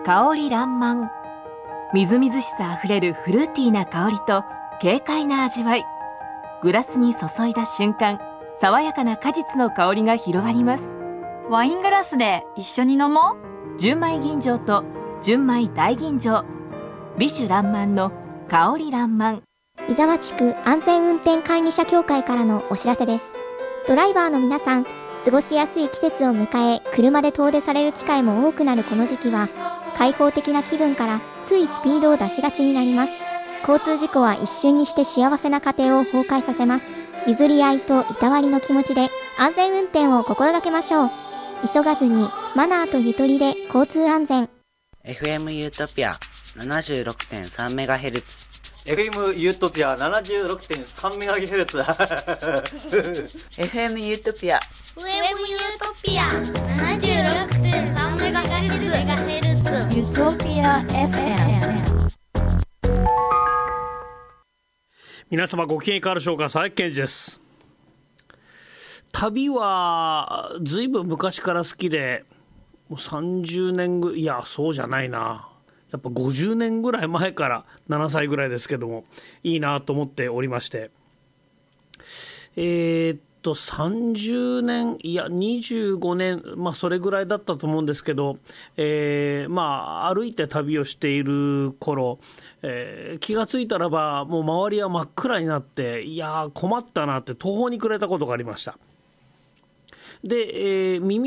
香りらんまん。みずみずしさあふれるフルーティーな香りと軽快な味わい。グラスに注いだ瞬間、爽やかな果実の香りが広がります。 ワイングラスで一緒に飲もう。 純米吟醸と純米大吟醸、美酒らんまんの香りらんまん。 伊沢地区安全運転管理者協会からのお知らせです。ドライバーの皆さん、過ごしやすい季節を迎え、車で遠出される機会も多くなるこの時期は、開放的な気分からついスピードを出しがちになります。交通事故は一瞬にして幸せな家庭を崩壊させます。譲り合いといたわりの気持ちで安全運転を心がけましょう。急がずにマナーとゆとりで交通安全。 FM ユートピア 76.3MHz FM ユートピア 76.3MHz FM ユートピア FM ユートピア 76.3MHz ユートピア FM。 皆様ご機嫌いかがでしょうか。佐伯健二です。旅はずいぶん昔から好きで、もう30年ぐらい、いやそうじゃないな、やっぱ50年ぐらい前から、7歳ぐらいですけども、いいなと思っておりまして、30年、いや25年、それぐらいだったと思うんですけど、歩いて旅をしている頃、気がついたらばもう周りは真っ暗になって、いや困ったなって途方に暮れたことがありました。で、耳